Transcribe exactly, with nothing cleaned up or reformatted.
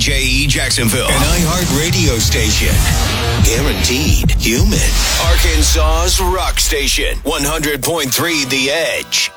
J E Jacksonville, an iHeart radio station. Guaranteed human. Arkansas's rock station, one hundred point three The Edge.